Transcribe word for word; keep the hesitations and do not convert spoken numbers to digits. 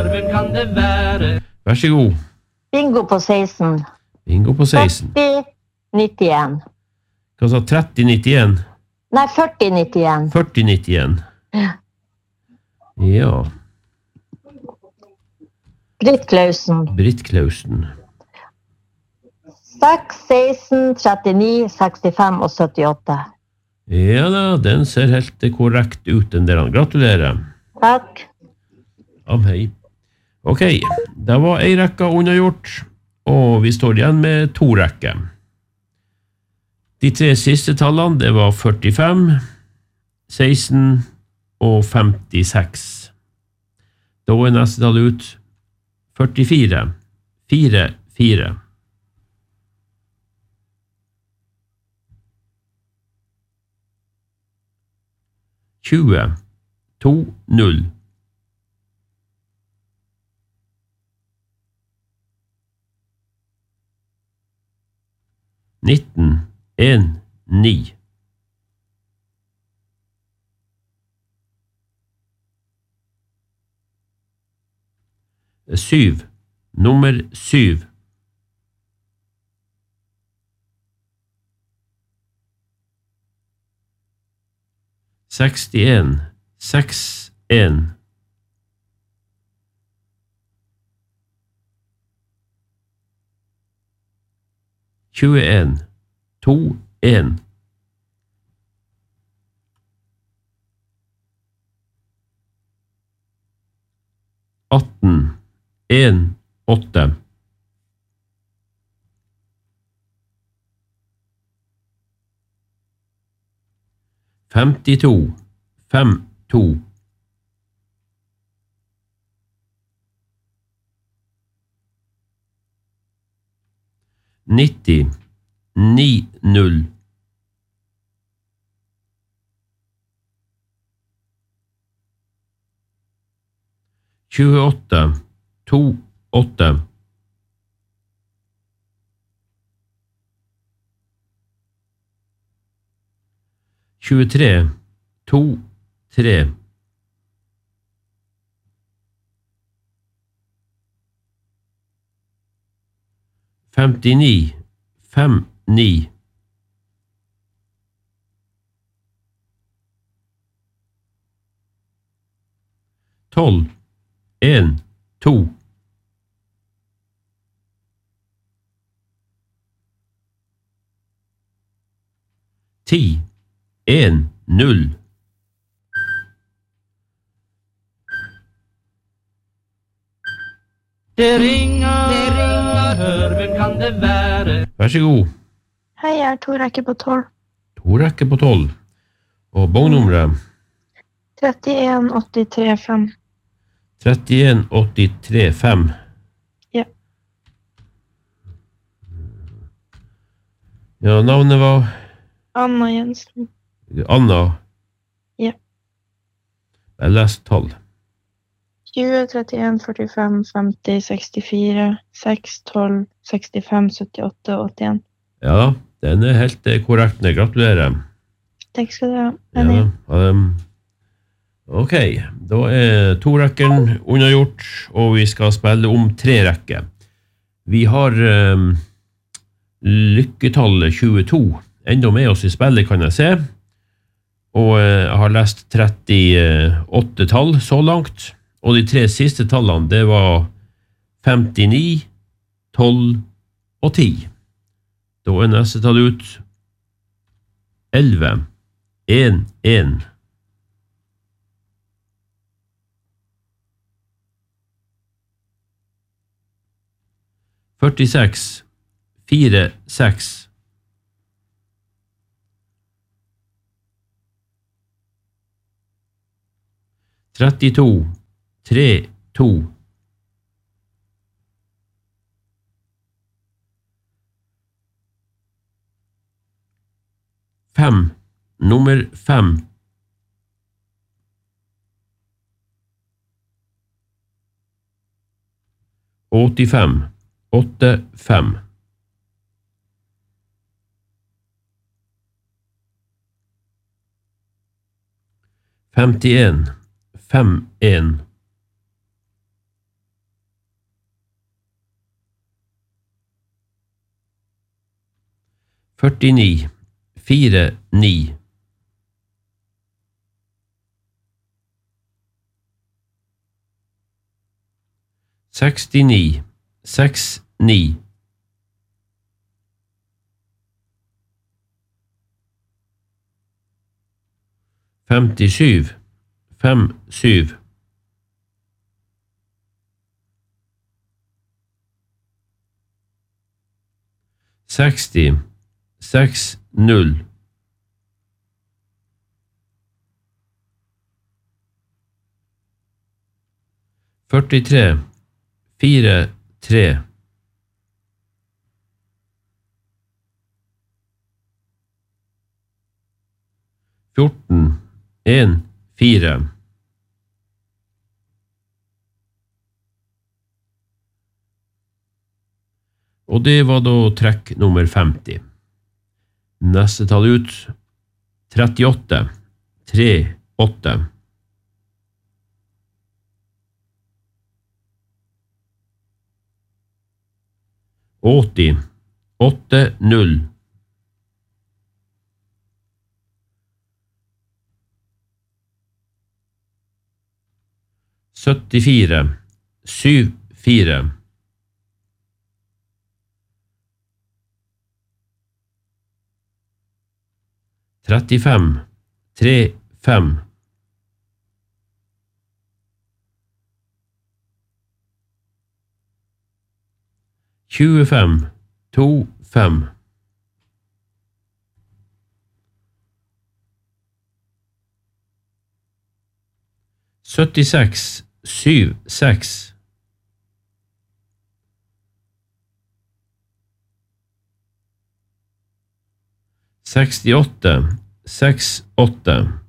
Kan det være? Vær så god. Bingo på seksten. Bingo på seksten. førti nittien. Hva sa tretti nittien? Nei, førti nittien. førti nittien. Ja. Ja. Britt Klausen. Britt Klausen. seks, seksten, trettini, sekstifem og syttiåtte. Ja da, den ser helt korrekt ut, den der. Gratulerer. Takk. Ja, hei. Ok, det var en rekke unnagjort, og vi står igjen med to rekker. De tre siste tallene, det var førtifem, seksten og femtiseks. Da er neste tall ut førtifire, fire, fire. tjue, to, null. nitten, en, ni. syv, nummer syv. sekstien, seks, en. tjueen, to, en. atten, en, åtte. femtito, fem, to. nitti, ni, null. tjueåtte, to, åtte. tjuetre, to, tre. femtini, fem, ni. tolv, en, to. ti, en, null. Det ringer, det ringer, hør, hvem kan det være? Vær så god. Hei, jeg er to rekker på tolv. To rekker på tolv. Og bognummeret? trettien, åttitre, fem. trettien, åttitre, fem. Ja. Ja, navnet var? Anna Jensen. Anna? Ja. Jeg leste tall. tjue, trettien, førtifem, femti, sekstifire, seks, tolv, sekstifem, syttiåtte og åttien. Ja, den er helt korrekt. Gratulerer. Takk skal du ha. Ja, um, ok, da er to rekken unnagjort, og vi skal spille om tre rekker. Vi har um, lykketallet tjueto enda med oss i spillet, kan jeg se. Og uh, jeg har lest trettiåtte tall så langt. Og de tre siste tallene, det var femtini, tolv og ti. Da er neste tall ut elleve, en, en. førtiseks, fire, seks. trettito, tre, to. Fem, nummer fem. åttifem, åtte, fem. femtien, fem, en. førtini, fire, ni. sekstini, seks, ni. femtisju, fem, syv. seksti, seks, null. førtitre, fire, tre. fjorten, en, fire. Og det var da trekk nummer femti. Neste tall ut, trettiåtte, tre, åtte. åtti, åtte, null. syttifire, syv, fire. trettifem, tre, fem. tjuefem, to, fem. syttiseks, syv, seks. sekstiåtte, seks, åtte.